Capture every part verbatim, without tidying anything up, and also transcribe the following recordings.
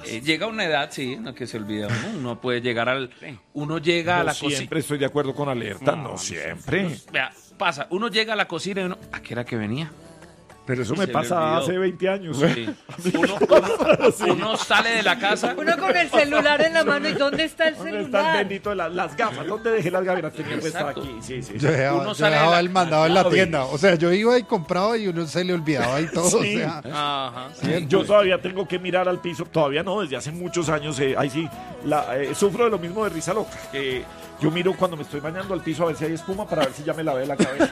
Eh, llega a una edad, sí, en la que se olvida uno. Uno puede llegar al... Uno llega no a la cocina. Siempre estoy de acuerdo con Alerta, no, no siempre. Vea, pasa, uno llega a la cocina y uno... ¿A qué era que venía? Pero eso Y me se pasa le olvidó. hace veinte años. Sí. Uno, uno, Sí. uno sale de la casa... Uno con el celular en la mano. ¿Y dónde está el ¿Dónde celular? está el bendito de las, las gafas? ¿Dónde dejé las gafas? Las tenía puestas Exacto. aquí. Sí, sí, sí. Yo dejaba, Uno yo sale de dejaba la- el mandado en la Claro, tienda. O sea, yo iba y compraba y uno se le olvidaba y todo. Sí. O sea, Ajá. Yo todavía tengo que mirar al piso, todavía no, desde hace muchos años, eh, ahí sí, la, eh, sufro de lo mismo de risa loca, que yo miro cuando me estoy bañando al piso a ver si hay espuma para ver si ya me lavé la cabeza.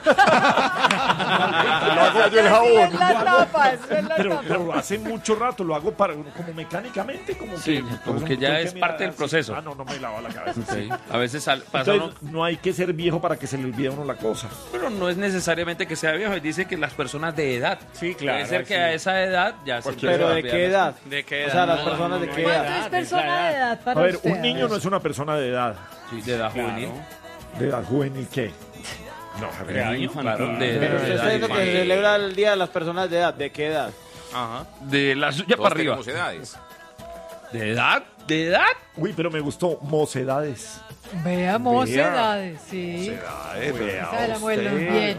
Lo hago yo el jabón. Es la tapa, es la Pero, tapa. pero hace mucho rato lo hago para, como mecánicamente, como Sí, que, como que ya es parte del proceso. Ah, no, no me lavo la cabeza. Sí. A veces sal- pasa uno... Entonces, no hay que ser viejo para que se le olvide a uno la cosa. Pero no es necesariamente que sea viejo. Dice que las personas de edad. Sí, claro, Puede ser que sí. a esa edad ya se Cualquier empieza a ¿Pero de olvidar qué las edad? ¿De qué edad? O sea, las No, personas de no, qué no, edad. ¿Cuánto es edad, persona esa edad. de edad para A ver, usted? un niño no es una persona de edad. Sí, de edad juvenil. ¿De edad juvenil qué? No, a ver. De edad Niño, infantil. claro, de- Pero de usted está edad diciendo que se infantil. celebra el Día de las Personas de Edad. ¿De qué edad? Ajá. De la suya Todos para arriba. tenemos edades. ¿De edad? ¿De edad? Uy, pero me gustó mocedades. Veamos Vea. edades, sí. Mocedades, vea Esa de la abuela, usted. bien.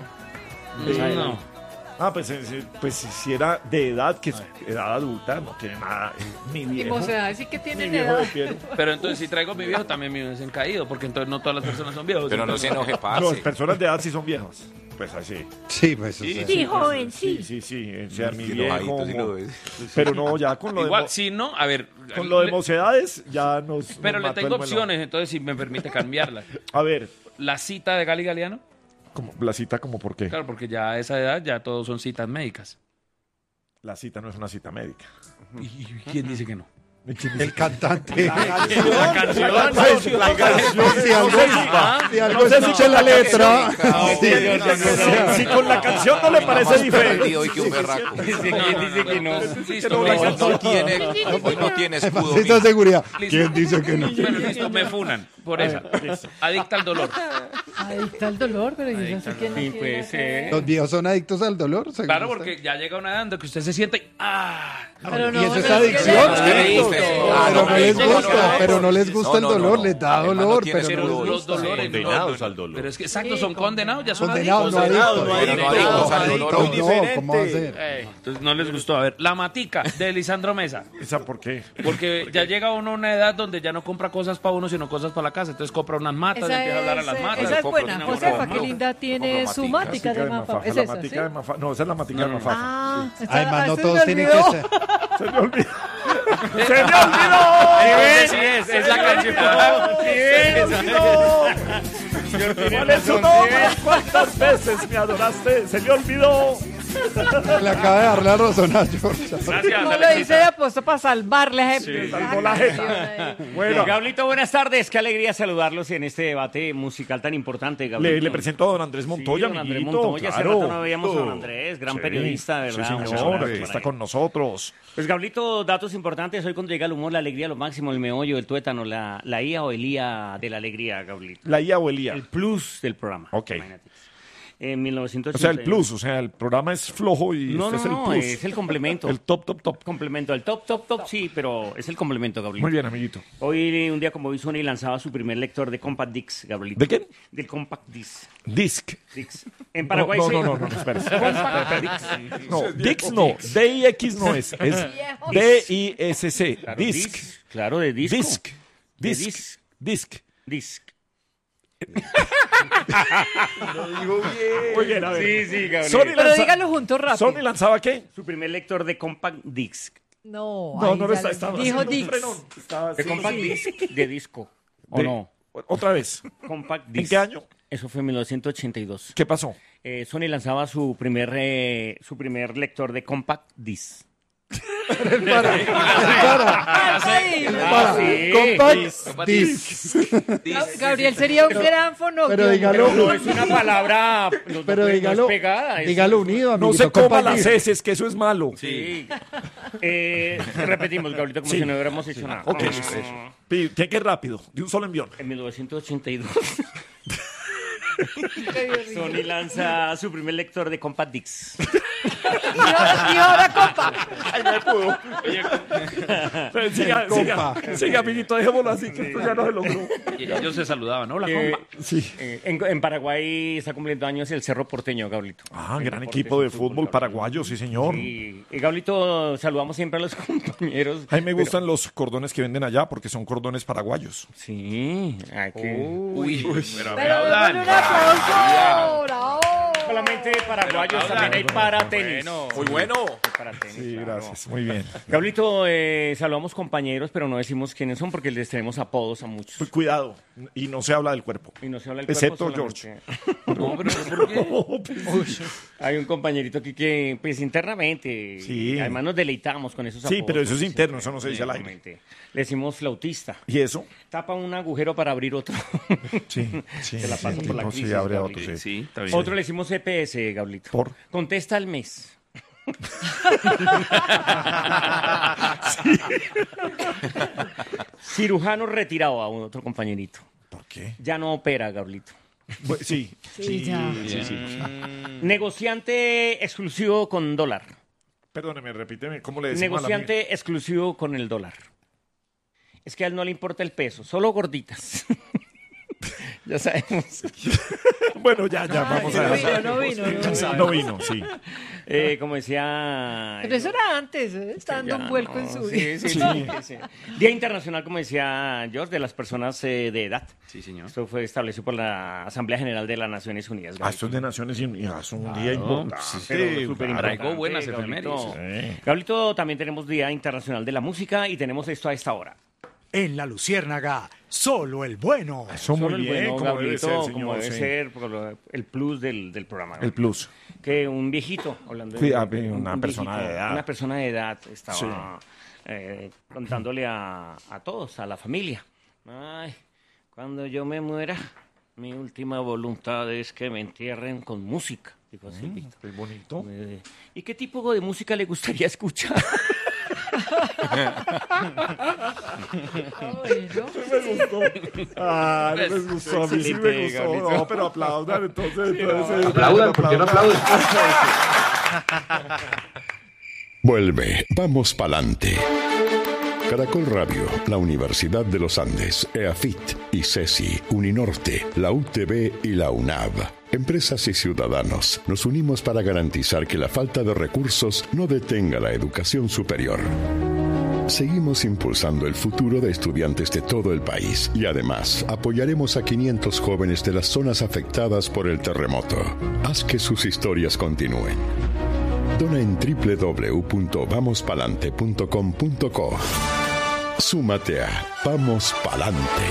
No. Ah, pues, eh, sí, pues si era de edad, que es edad adulta, no tiene nada. eh, Ni Y viejo. mocedades sí que Ni tienen viejo edad. de pie, ¿no? Pero entonces si traigo a mi viejo, también mi viejo es caído, porque entonces no todas las personas son viejos. Pero no se enoje, No, parce. personas de edad sí son viejas. Pues así. sí, pues. o Sí, sea, Sí, joven, Sí, sí. sí, sí. O sea, mi Sí, viejo. enojadito, sí lo mo- ves. Pero no, ya con lo de, Igual, mo- si no, a ver. con lo de le- mocedades, ya nos. Pero nos le mató tengo el melón. opciones, entonces si me permite cambiarlas. A ver, La cita de Gali Galeano, como, la cita, como por qué? claro, porque ya a esa edad ya todos son citas médicas. La cita no es una cita médica. ¿Y y quién dice que no? el cantante. La canción. Pues, La canción. si algo, si algo escuché la letra. Sí, Si con la canción no le parece diferente. Perdido hoy que un berraco. Dice ¿Quién dice que no? Listo, la listo. Hoy no tiene, hoy no tiene escudo. Necesito mira. seguridad. Listo. ¿Quién dice que no? Bueno, listo, me funan por esa. Adicta al dolor. Adicta al dolor, pero yo no sé quién Sí, no puede ser. Los viejos son adictos al dolor. según Claro, usted. porque ya llega una edad en que usted se siente y ¡ah! Pero no, Y eso es no, adicción. no, no, Adicto. Pero no no, les no, gusta, no, no, pero no les gusta el no, no, dolor, no. les da Además, no dolor, tiene pero ese no les dolor. Los dolores. Condenados no, al dolor. Pero es que exacto, Sí, son condenados, ya son condenados, no adictos. adictos. Pero no adictos al dolor. No, ¿cómo va a ser? Eh, Entonces no les gustó. A ver, La Matica de Lisandro Mesa. ¿Esa por qué? Porque ya llega uno a una edad donde ya no compra cosas para uno, sino cosas para la casa. Entonces compra unas matas, Esa empieza a hablar a es, las eh, matas. esa es compro buena. una Josefa, matica. qué linda tiene Compro su matica. mática de de Mafa. Mafafa. ¿Es La esa, sí? matica de Mafafa. No, esa es la matica de Mafafa. Ah, esa- Además, no esa todos me tienen que olvidó. ser. Se me olvidó. ¡Se me olvidó! Sí es, es la canción. Se me olvidó. ¿Cuál es su nombre? ¿Cuántas veces me adoraste? Se me olvidó. Le acaba de dar la razón a George. Gracias, No lo hice Alexita. de apuesto para salvarle a ese- salvó la canción jeta. ahí. Bueno, Gablito, buenas tardes. Qué alegría saludarlos en este debate musical tan importante, Gablito. le, le presento a don Andrés Montoya, Sí, don Andrés amiguito, Montoya. Hace claro. rato no veíamos a don Andrés, gran Sí, periodista, ¿verdad? Sí, Un señor, abrazo que por está ahí. con nosotros. Pues, Gablito, datos importantes. Hoy cuando llega el humor, la alegría, lo máximo, el meollo, el tuétano, la, la I A o el I A de la alegría, Gablito. La I A o el I A. El plus del programa. Ok. Imagínate. En mil novecientos O sea, ochenta. el plus, o sea, el programa es flojo y No, este no, es el no, plus. es el complemento. El top, top, top. complemento. El top, top, top, sí, pero es el complemento, Gablito. Muy bien, amiguito. Hoy, un día como hoy, Sony lanzaba su primer lector de Compact Disc, Gablito. ¿De qué? Del Compact Disc. Disc. Disc. En Paraguay no, se- no, no, no, no, espera. No, Dix no. D I X no es. Es D I S C. Claro, Disc. Claro, de disco. Disc. De Disc. disc. Disc. Disc. Muy bien, a ver. Sí, sí, Gabriel. Sony Pero lanza- dígalo juntos rápido. ¿Sony lanzaba qué? Su primer lector de Compact Disc. No, No, ahí no lo ya está. lo- Estaba dijo haciendo un Dix. frenón. Estaba De haciendo- Compact Disc de disco. ¿O De- no? Otra vez. Compact ¿En Disc. qué año? Eso fue en mil novecientos ochenta y dos. ¿Qué pasó? Eh, Sony lanzaba su primer, eh, su primer lector de Compact Disc. Para. Ay, Para. sí. Compact disc. Gab- Gabriel sería un gran fonógrafo. Pero dígalo. No es una palabra. No, no Pero puede- no dígalo. es pegada. es- Dígalo unido, No amiguito. se coma Compact las disc. heces, que eso es malo. Sí. Eh, repetimos, Gabrielito, como Sí. si no hubiéramos hecho nada. Ok. Ah, Pi- Tiene que ir rápido, de un solo envión. En mil novecientos ochenta y dos, Sony lanza su primer lector de Compact Disc. Y ahora, y ahora copa. Ay, no me pudo. Pero siga, siga, siga, amiguito, dejémoslo así, que esto ya no se logró. Y ellos se saludaban, hola, Eh, compa. Sí. eh, en, en Paraguay está cumpliendo años el Cerro Porteño, Gablito. Ah, El gran deporte equipo de es el fútbol paraguayo, sí, señor. Y, y Gablito, saludamos siempre a los compañeros. A mí me gustan los cordones que venden allá porque son cordones paraguayos. Sí, hay que... Uy, pero Pero aplaudan. démosle un aplauso. Bravo. Solamente paraguayos, también hay para tenis. Muy bueno. Para tenis, Sí, claro. gracias. Muy bien. Gablito, eh, saludamos compañeros, pero no decimos quiénes son porque les tenemos apodos a muchos. Pues cuidado. Y no se habla del cuerpo. Y no se habla el Excepto cuerpo George. solamente. No, pero ¿por qué? Hay un compañerito aquí que, pues internamente, Sí. además nos deleitamos con esos Sí, apodos. pero eso es Sí, interno, eso no se dice al aire. exactamente. Le decimos flautista. ¿Y eso? Tapa un agujero para abrir otro. Sí, sí. Se la paso sí, por la no, crisis, sí, abre Gabriel. otro, sí. Sí, está bien. Otro le decimos C P S, Gablito. ¿Por? Contesta al mes. Cirujano retirado a otro compañerito. ¿Por qué? Ya no opera, Gablito. Pues, sí. Sí, ya. Sí, sí. Negociante exclusivo con dólar. Perdóneme, repíteme, ¿cómo le decimos a la Negociante exclusivo con el dólar. Es que a él no le importa el peso, solo gorditas. Ya sabemos. amiga? Bueno, ya, ya, vamos no a vino, no vino, no vino. No vino, sí. Eh, como decía... Pero eso era antes, ¿eh? Está dando Ya, un vuelco no, en su sí, vida. sí, sí, sí. Día Internacional, como decía George, de las personas eh, de edad. Sí, señor. Esto fue establecido por la Asamblea General de las Naciones Unidas. Ah, esto es de Naciones Unidas, un día importante. Pero súper Traigo importante, buenas Gablito. efemérides. Sí. Gablito, también tenemos Día Internacional de la Música y tenemos esto a esta hora. En la Luciérnaga, solo el bueno. Eso muy Solo el bien, bueno, como debe Gablito, ser, como señor, debe sí. ser, por lo- el plus del, del programa. El plus. Que un viejito, hablando Sí, de ah, un- una un persona de edad. Una persona de edad estaba Sí. eh, contándole a, a todos, a la familia. Ay, cuando yo me muera, mi última voluntad es que me entierren con música. Dijo así, Víctor. Qué bonito. Eh, ¿Y qué tipo de música le gustaría escuchar? Bueno, Me gustó. Ah, no les gustó. A mí sí me gustó. No, pero aplaudan entonces. entonces Aplaudan, ¿por qué no aplauden? Vuelve, vamos pa'lante. Caracol Radio, la Universidad de los Andes, EAFIT, ICESI, Uninorte, la U T B y la UNAV. Empresas y ciudadanos, nos unimos para garantizar que la falta de recursos no detenga la educación superior. Seguimos impulsando el futuro de estudiantes de todo el país y además apoyaremos a quinientos jóvenes de las zonas afectadas por el terremoto. Haz que sus historias continúen. Dona en doble u doble u doble u punto vamos palante punto com punto co. Súmate a Vamos Palante.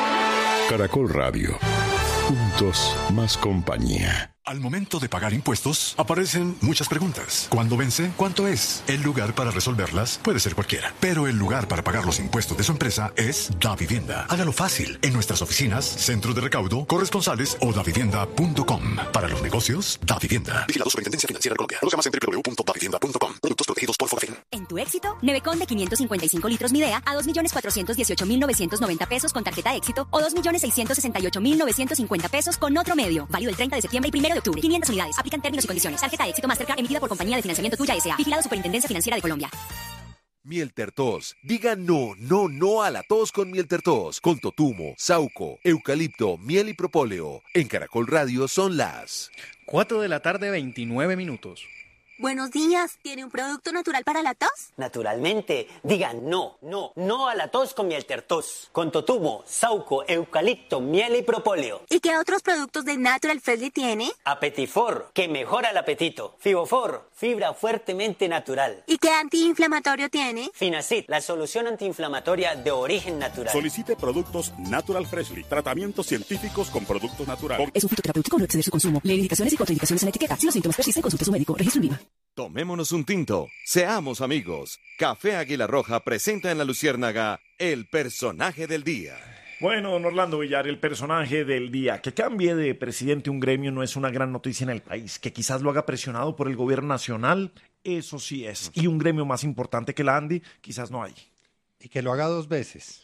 Caracol Radio. Juntos, más compañía. Al momento de pagar impuestos, aparecen muchas preguntas. ¿Cuándo vence? ¿Cuánto es? El lugar para resolverlas puede ser cualquiera, pero el lugar para pagar los impuestos de su empresa es DaVivienda. Hágalo fácil en nuestras oficinas, centros de recaudo, corresponsales o davivienda punto com. Para los negocios, DaVivienda. Vigilado Superintendencia Financiera de Colombia. Conozca más en doble u doble u doble u punto davivienda punto com. Productos protegidos por Forfin. En tu éxito, Nevecon de quinientos cincuenta y cinco litros Midea a dos millones cuatrocientos dieciocho mil novecientos noventa pesos con tarjeta éxito o dos millones seiscientos sesenta y ocho mil novecientos cincuenta pesos con otro medio. Válido el treinta de septiembre y primero de octubre. quinientas unidades. Aplican términos y condiciones. Tarjeta éxito Mastercard emitida por Compañía de Financiamiento Tuya S A. Vigilado Superintendencia Financiera de Colombia. Miel Tertos. Diga no, no, no a la tos con Miel Tertos. Con totumo, sauco, eucalipto, miel y propóleo. En Caracol Radio son las cuatro de la tarde, veintinueve minutos. Buenos días, ¿tiene un producto natural para la tos? Naturalmente, digan no, no, no a la tos con Miel Tertos. Con totumo, sauco, eucalipto, miel y propóleo. ¿Y qué otros productos de Natural Freshly tiene? Apetifor, que mejora el apetito. Fibofor, fibra fuertemente natural. ¿Y qué antiinflamatorio tiene? Finacid, la solución antiinflamatoria de origen natural. Solicite productos Natural Freshly. Tratamientos científicos con productos naturales. Es un fitoterapéutico, no exceder su consumo. Lee indicaciones y contraindicaciones en la etiqueta. Si los síntomas persisten, consulte a su médico. Registro en V I V A. Tomémonos un tinto. Seamos amigos. Café Águila Roja presenta en La Luciérnaga el personaje del día. Bueno, don Orlando Villar, el personaje del día. Que cambie de presidente un gremio no es una gran noticia en el país. Que quizás lo haga presionado por el gobierno nacional, eso sí es. Y un gremio más importante que la ANDI, quizás no hay. Y que lo haga dos veces.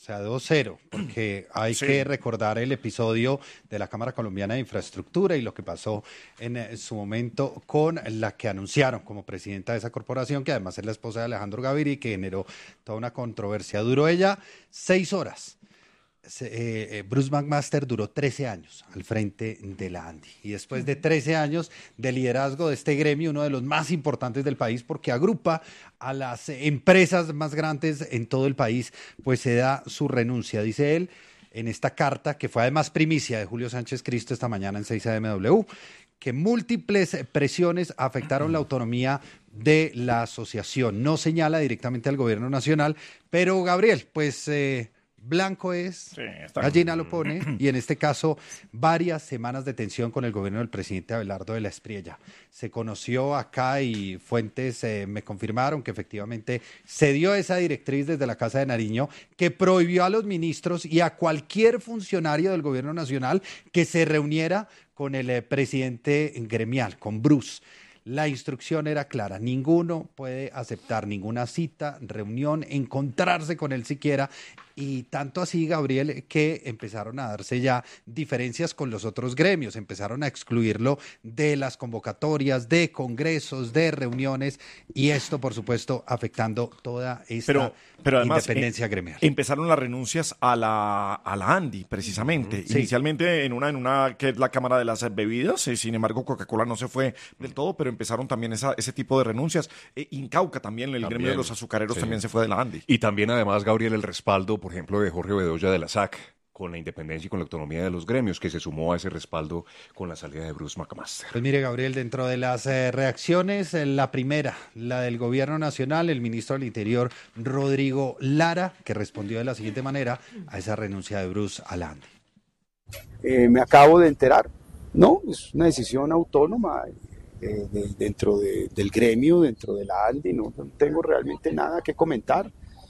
O sea, dos cero, porque hay Sí. que recordar el episodio de la Cámara Colombiana de Infraestructura y lo que pasó en eh, su momento con la que anunciaron como presidenta de esa corporación, que además es la esposa de Alejandro Gaviria y que generó toda una controversia. Duró ella seis horas. Se- eh, eh, Bruce McMaster duró trece años al frente de la ANDI y después de trece años de liderazgo de este gremio, uno de los más importantes del país porque agrupa a las eh, empresas más grandes en todo el país, pues se da su renuncia, dice él en esta carta que fue además primicia de Julio Sánchez Cristo esta mañana en seis A M W, que múltiples presiones afectaron la autonomía de la asociación. No señala directamente al gobierno nacional, pero Gabriel, pues... Eh, blanco es, está- gallina lo pone, y en este caso varias semanas de tensión con el gobierno del presidente Abelardo de la Espriella. Se conoció acá y fuentes eh, me confirmaron que efectivamente se dio esa directriz desde la Casa de Nariño que prohibió a los ministros y a cualquier funcionario del gobierno nacional que se reuniera con el eh, presidente gremial, con Bruce. La instrucción era clara, ninguno puede aceptar ninguna cita, reunión, encontrarse con él siquiera, y tanto así, Gabriel, que empezaron a darse ya diferencias con los otros gremios, empezaron a excluirlo de las convocatorias, de congresos, de reuniones, y esto, por supuesto, afectando toda esta Pero, pero además independencia eh, gremial. empezaron las renuncias a la, a la ANDI, precisamente. Sí. Inicialmente en una, en una que es la Cámara de las Bebidas, eh, sin embargo Coca-Cola no se fue del todo, pero empezaron también esa, ese tipo de renuncias. Eh, Incauca también, el También, gremio de los azucareros sí. también se fue de la ANDI. Y también, además, Gabriel, el respaldo, por ejemplo, de Jorge Bedoya de la S A C con la independencia y con la autonomía de los gremios, que se sumó a ese respaldo con la salida de Bruce McMaster. Pues mire, Gabriel, dentro de las eh, reacciones, eh, la primera, la del gobierno nacional, el ministro del Interior, Rodrigo Lara, que respondió de la siguiente manera a esa renuncia de Bruce a la ANDI. Eh, me acabo de enterar. No, es una decisión autónoma eh, de- dentro de- del gremio, dentro de la ANDI. No, no tengo realmente nada que comentar.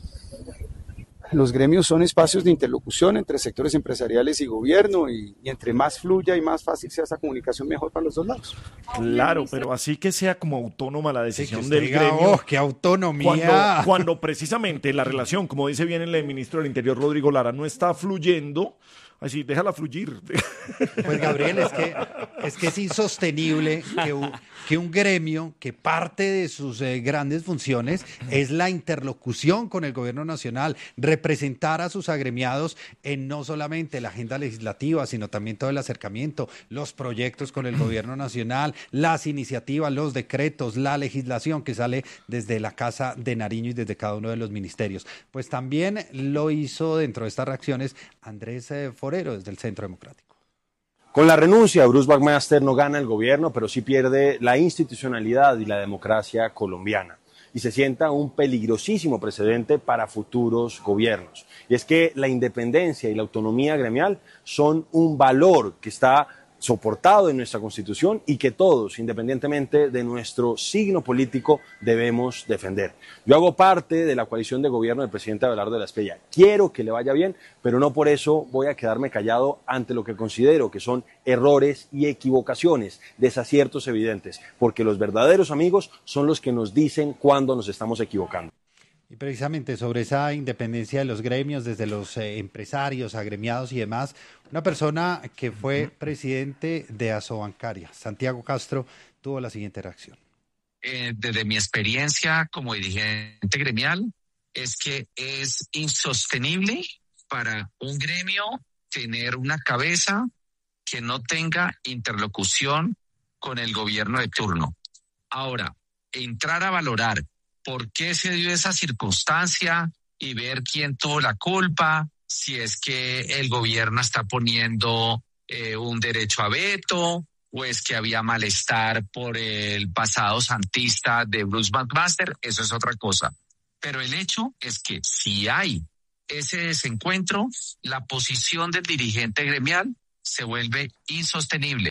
Los gremios son espacios de interlocución entre sectores empresariales y gobierno y, y entre más fluya y más fácil sea esa comunicación, mejor para los dos lados. Claro, pero así que sea como autónoma la decisión usted del diga, gremio. "Oh, qué autonomía". Cuando, cuando precisamente la relación, como dice bien el ministro del Interior, Rodrigo Lara, no está fluyendo, así, déjala fluir. Pues Gabriel, es que es, que es insostenible que un, que un gremio que parte de sus eh, grandes funciones es la interlocución con el gobierno nacional, representar a sus agremiados en no solamente la agenda legislativa, sino también todo el acercamiento, los proyectos con el gobierno nacional, las iniciativas, los decretos, la legislación que sale desde la Casa de Nariño y desde cada uno de los ministerios. Pues también lo hizo dentro de estas reacciones Andrés eh, Forero desde el Centro Democrático. Con la renuncia, Bruce McMaster no gana el gobierno, pero sí pierde la institucionalidad y la democracia colombiana. Y se sienta un peligrosísimo precedente para futuros gobiernos. Y es que la independencia y la autonomía gremial son un valor que está soportado en nuestra Constitución y que todos, independientemente de nuestro signo político, debemos defender. Yo hago parte de la coalición de gobierno del presidente Abelardo de la Espriella. Quiero que le vaya bien, pero no por eso voy a quedarme callado ante lo que considero que son errores y equivocaciones, desaciertos evidentes, porque los verdaderos amigos son los que nos dicen cuándo nos estamos equivocando. Y precisamente sobre esa independencia de los gremios, desde los eh, empresarios, agremiados y demás, una persona que fue presidente de Asobancaria, Santiago Castro, tuvo la siguiente reacción. Eh, desde mi experiencia como dirigente gremial, es que es insostenible para un gremio tener una cabeza que no tenga interlocución con el gobierno de turno. Ahora, entrar a valorar por qué se dio esa circunstancia y ver quién tuvo la culpa, si es que el gobierno está poniendo eh, un derecho a veto o es que había malestar por el pasado santista de Bruce McMaster, eso es otra cosa. Pero el hecho es que si hay ese desencuentro, la posición del dirigente gremial se vuelve insostenible.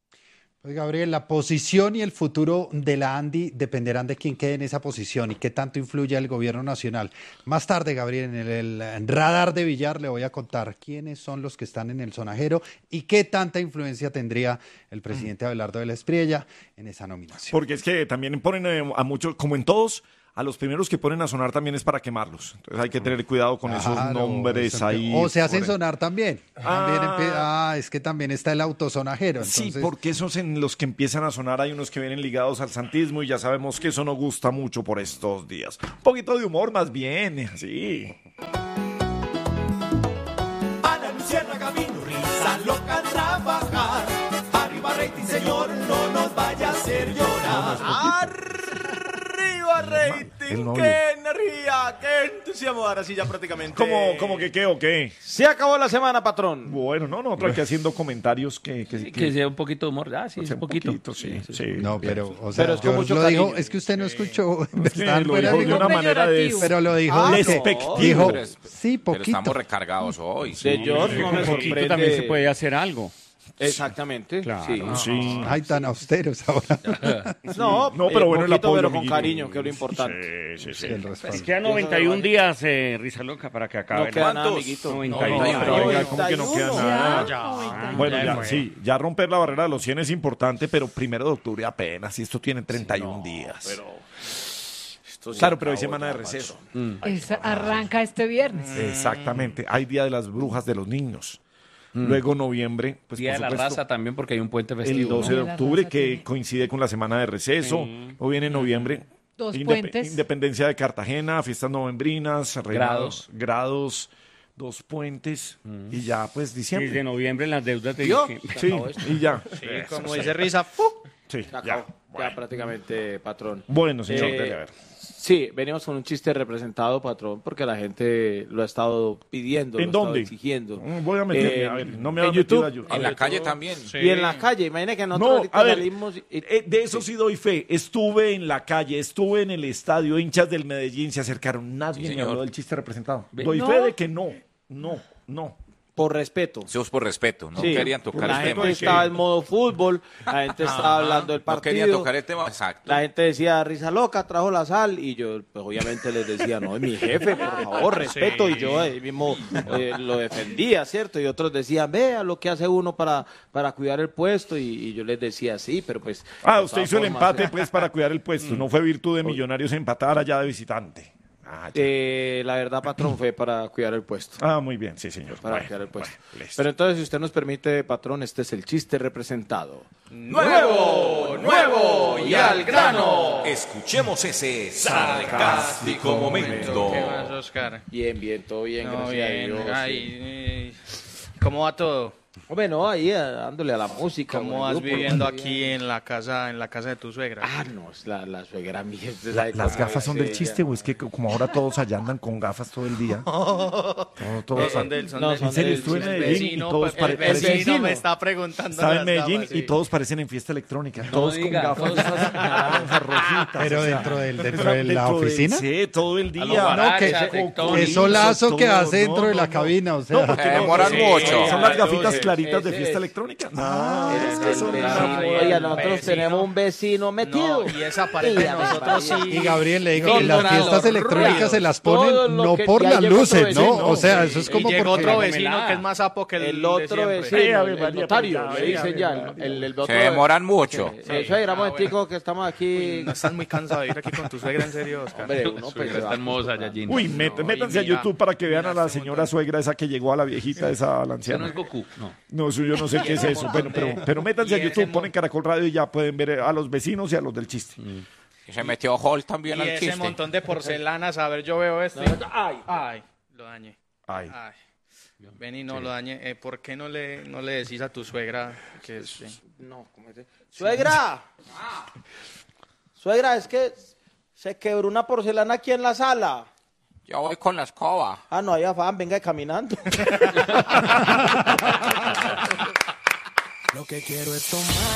Pues Gabriel, la posición y el futuro de la ANDI dependerán de quién quede en esa posición y qué tanto influye el gobierno nacional. Más tarde, Gabriel, en el, el en radar de Villar le voy a contar quiénes son los que están en el sonajero y qué tanta influencia tendría el presidente Abelardo de la Espriella en esa nominación. Porque es que también ponen eh, a muchos, como en todos, a los primeros que ponen a sonar también es para quemarlos. Entonces hay que tener cuidado con esos Claro, nombres exacto. ahí. O se hacen por ahí. sonar también. También empie- ah, es que también está el autosonajero. Sí, Entonces, porque esos en los que empiezan a sonar hay unos que vienen ligados al santismo y ya sabemos que eso no gusta mucho por estos días. Un poquito de humor más bien, así. Ana Luciérnaga vino, risa loca a trabajar. Arriba rating, señor, no nos vaya a hacer llorar. Arriba rating, el novio. qué energía, qué entusiasmo. Ahora sí ya prácticamente. ¿Cómo, cómo que qué o qué? Se acabó la semana, patrón. Bueno, no, nosotros aquí haciendo comentarios que... Que, Que sea un poquito de humor. Ah, sí, sea un poquito. sí, sí. No, pero, o sea, Pero es con George mucho lo cariño. dijo, es que usted no escuchó. que Estaban lo fuera dijo de de una manera de... Pero lo dijo. Ah, que- despectivo. Dijo, Pero es- sí, Pero poquito. estamos recargados hoy. De George no me Un poquito sorprende. también se puede hacer algo. Exactamente. Sí. Sí. Ay, tan austeros ahora. No, No, pero eh, bueno, el poquito, apoyo, pero con amiguito. cariño, que es lo importante. Sí, sí, sí. El respaldo. Es que a noventa y un días, eh, Risa Loca, para que acabe. No queda nada, ¿Cuántos? amiguito. noventa y No, uno. no, pero oiga, ¿cómo que no queda noventa y uno? nada? Ya, Bueno, ya ya, fue. sí, ya romper la barrera de los cien es importante, pero primero de octubre apenas, y esto tiene treinta y un días. Claro, pero hay semana de receso. Es- arranca este viernes. Exactamente, hay Día de las Brujas de los Niños. Luego noviembre, pues Día por de la supuesto, raza también, porque hay un puente el festivo. doce ¿no? de De la octubre, raza que tiene- coincide con la semana de receso. O viene en noviembre. Dos Indep- puentes. Independencia de Cartagena, fiestas novembrinas, reinados, grados, dos puentes, y ya pues diciembre. Desde noviembre las deudas de ¿Vio? diciembre. Sí, y ya. Como dice Risa, ¡fu! Sí, Se ya. acabó. Ya prácticamente, patrón. Bueno, señor, Eh, dele a ver. Sí, venimos con un chiste representado, patrón, porque la gente lo ha estado pidiendo, ¿En lo ha dónde? estado exigiendo. Mm, Voy a meterme, Eh, a ver, no me en ha metido YouTube. a YouTube. En la calle también. Y en la calle, imagínate que nosotros No, ahorita a ver, salimos y- eh, de eso sí doy fe. Estuve en la calle, estuve en el estadio, hinchas del Medellín se acercaron. Nadie Sí, me señor. habló del chiste representado. Doy ¿No? fe de que no, no, no. por respeto. Eso es por respeto, no Sí, querían tocar la el gente tema. estaba en modo fútbol, la gente estaba hablando del No partido. querían tocar el tema, exacto. La gente decía, Risa Loca, trajo la sal, y yo, pues obviamente les decía, no, es mi jefe, por favor, respeto, y yo ahí mismo eh, lo defendía, ¿cierto? Y otros decían, vea lo que hace uno para, para cuidar el puesto, y, y yo les decía, sí, pero pues... Ah, de usted todas hizo el formas, empate pues para cuidar el puesto. No fue virtud de Millonarios empatar allá de visitante. Ah, ya. eh, la verdad, patrón, fue para cuidar el puesto. Ah, muy bien, sí, señor. Para Bueno, cuidar el puesto. bueno, listo. Pero entonces, si usted nos permite, patrón, este es el chiste representado. Nuevo, nuevo y al grano. Escuchemos ese sarcástico momento. ¿Qué más, Oscar? Bien, bien, todo bien, No, gracias bien. a Dios. Ay, sí. eh, ¿Cómo va todo? Hombre, no, ahí eh, dándole a la música. ¿Cómo con el vas grupo, viviendo ¿no? aquí en la casa, en la casa de tu suegra? Ah, no, es la, la suegra mía. usted La- sabe las cómo gafas es son del ella. chiste, o es que como ahora todos allá andan con gafas todo el día. Todo, todo- No, son del, son No, del- son en serio, del- estuve en el Medellín vecino, y todos pues, pare- el parecen- vecino me está preguntando. Estaba en las Medellín gafas, y sí. todos parecen en fiesta electrónica. No todos diga, con gafas todos- esas naranjas, rojitas. Pero o sea, dentro del- dentro esa- de la dentro del- oficina. Sí, todo el día. los guarachas, ese tectónicos, coco, Qué solazo que todo, hace dentro no, de la no, cabina, o No, sea. porque Se no, demoran sí, mucho. Son las Ay, gafitas ese- claritas de ese fiesta es. electrónica. Ah, No, es es que que son el una vecino- moda. Oiga, nosotros vecino. tenemos un vecino metido. No, y esa pared de Y a nosotros sí. Y Gabriel le digo No, que las no, fiestas no, electrónicas no, se las todo ponen lo no que- por ya las llegó otro luces, vecino, ¿no? O sea, eso es Y como llegó porque... otro vecino que es más sapo que el, El de otro siempre. vecino, Sí, Ave el María, notario, pues ya, le dicen Ave ya. María. El, el otro, Se demoran mucho. Eh, Eso era un momentico que estamos aquí. No estás muy cansado de ir aquí con tu suegra, en serio, Oscar. Hombre, uno pues, Suegra se va está hermosa, acostumbrando. Yayín. Uy, met- No, métanse y a mira, YouTube para que vean a mira la este señora montón. suegra esa que llegó a la viejita, esa a la Usted no anciana. es Goku, no. No, eso yo no sé qué es eso. Bueno, pero, pero métanse a Y ese YouTube, mon- ponen Caracol Radio y ya pueden ver a los vecinos y a los del chiste. Y se metió Hall también Y al ese chiste. montón de porcelanas, a ver, yo veo este. Ay, ay, lo dañé. Ay. Ay. Ven y no lo dañé. Eh, ¿Por qué no le, no le decís a tu suegra que es... eh? No, ¿cómo es? Suegra. Suegra, es que se quebró una porcelana aquí en la sala. Yo voy con la escoba. Ah, no hay afán, venga caminando. Lo que quiero es tomar.